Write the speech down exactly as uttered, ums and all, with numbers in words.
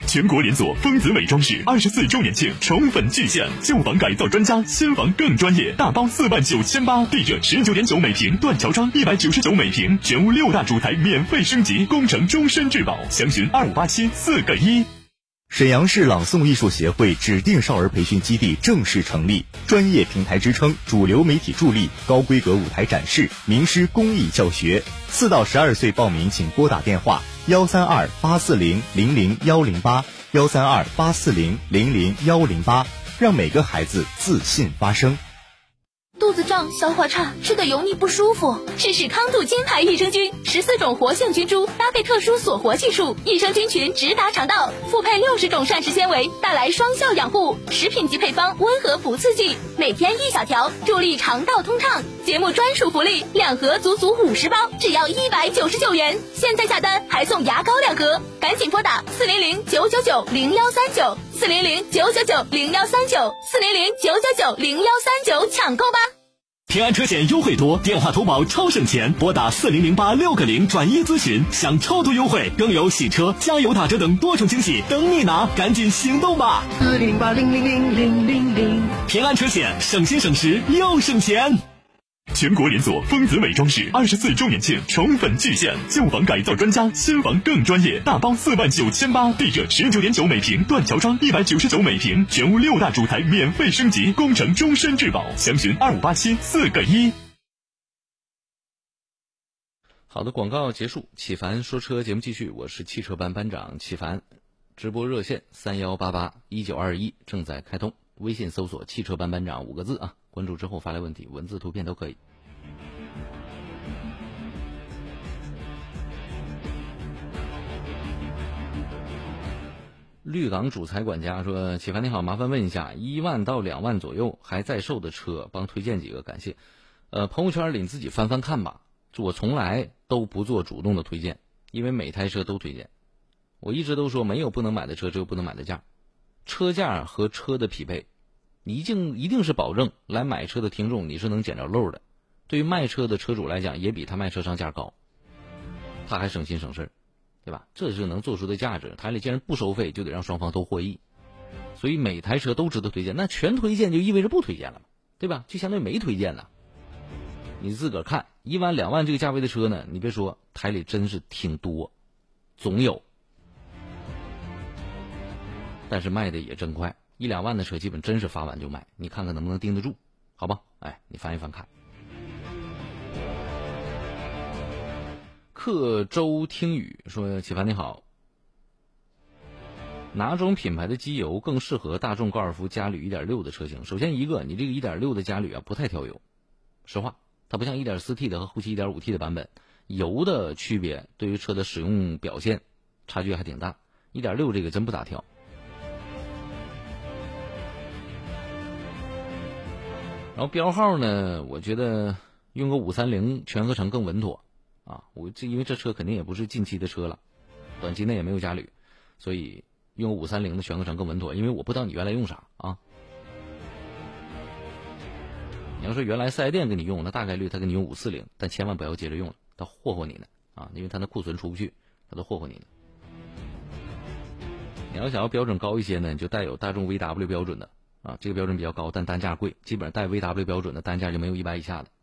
全国连锁丰子美装饰二十四周年庆宠粉巨献，旧房改造专家，新房更专业，大包四万九千八，地热十九点九每平，断桥窗一百九十九每平，全屋六大主材免费升级，工程终身质保，详询二五八七四个一。 沈阳市朗诵艺术协会指定少儿培训基地正式成立，专业平台支撑，主流媒体助力，高规格舞台展示，名师公益教学。四到十二岁报名请拨打电话幺三二八四零零零幺零八幺三二八四零零零幺零八，让每个孩子自信发声。 肚子胀、消化差、吃的油腻不舒服，试试康度金牌益生菌，十四种活性菌株搭配特殊锁活技术，益生菌群直达肠道，复配六十种膳食纤维，带来双效养护。食品级配方，温和不刺激，每天一小条，助力肠道通畅。节目专属福利，两盒足足五十包，只要一百九十九元。现在下单还送牙膏两盒，赶紧拨打四零零九九九零幺三九四零零九九九零幺三九四零零九九九零幺三九抢购吧。 平安车险优惠多，电话投保超省钱，拨打四零零八六个零转一咨询，享超多优惠，更有洗车、加油打折等多重惊喜等你拿，赶紧行动吧！ 四零八零零零零零零， 平安车险，省心省时又省钱。 全国连锁丰子美装饰二十四周年庆宠粉巨献，旧房改造专家，新房更专业，大包四万九千八，地热十九点九每平，断桥窗一百九十九每平，全屋六大主材免费升级，工程终身质保，详询二五八七四个一。 好的，广告结束，启凡说车节目继续，我是汽车班班长启凡，直播热线三幺八八一九二一正在开通，微信搜索汽车班班长五个字啊。关注之后发来问题，文字图片都可以。绿港主材管家说：启凡你好，麻烦问一下，一万到两万左右还在售的车，帮推荐几个，感谢。呃，朋友圈里你自己翻翻看吧，我从来都不做主动的推荐，因为每台车都推荐。我一直都说，没有不能买的车，只有不能买的价。车价和车的匹配，你一定一定是保证来买车的听众你是能捡着漏的。对于卖车的车主来讲，也比他卖车上价高，他还省心省事，对吧？这是能做出的价值。台里既然不收费，就得让双方都获益，所以每台车都值得推荐。那全推荐就意味着不推荐了嘛，对吧？就相当于没推荐了。你自个儿看，一万两万这个价位的车呢，你别说，台里真是挺多，总有，但是卖的也真快。一两万的车基本真是发完就卖，你看看能不能盯得住，好吧？哎，你翻一翻看。客舟听雨说：启凡你好，哪种品牌的机油更适合大众高尔夫嘉旅 一点六 的车型？首先一个，你这个 一点六 的嘉旅啊不太挑油，实话，它不像 一点四 T 的和后期 一点五 T 的版本，油的区别对于车的使用表现差距还挺大， 一点六 这个真不咋挑。然后标号呢，我觉得用个五三零全合成更稳妥啊！我这因为这车肯定也不是近期的车了，短期内也没有嘉旅，所以用五三零的全合成更稳妥。因为我不知道你原来用啥啊。你要说原来四 S 店给你用，那大概率他给你用五四零，但千万不要接着用了，他霍霍你呢啊！因为他那库存出不去，他都霍霍你呢。你要想要标准高一些呢，你就带有大众 V W 标准的。啊，这个标准比较高，但单价贵，基本上带 V W 标准的单价就没有一百以下的。